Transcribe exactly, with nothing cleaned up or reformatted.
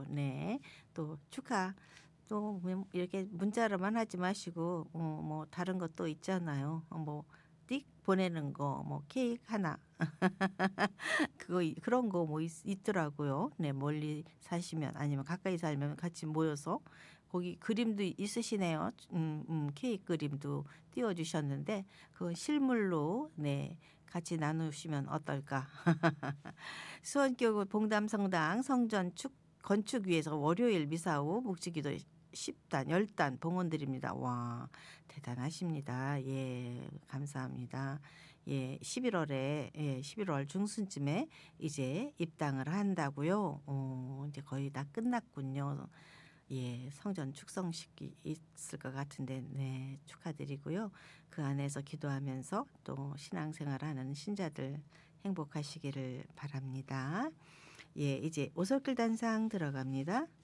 네. 또 축하 또 뭐 이렇게 문자로만 하지 마시고 어 뭐 다른 것도 있잖아요. 어 뭐 띡 보내는 거 뭐 케이크 하나 그거 이 그런 거 뭐 있 있더라고요. 네. 멀리 사시면 아니면 가까이 살면 같이 모여서 거기 그림도 있으시네요. 음 음 케이크 그림도 띄워 주셨는데 그건 실물로 네 같이 나누시면 어떨까. 수원교구 봉담성당 성전축 건축 위해서 월요일 미사 후 묵지기도 십 단 열 단 봉헌드립니다. 와 대단하십니다. 예 감사합니다. 예 십일 월에 예 십일 월 중순쯤에 이제 입당을 한다고요? 어 인제 거의 다 끝났군요. 예 성전 축성식이 있을 것 같은데 네 축하드리고요. 그 안에서 기도하면서 또 신앙생활하는 신자들 행복하시기를 바랍니다. 예 이제 오솔길 단상 들어갑니다.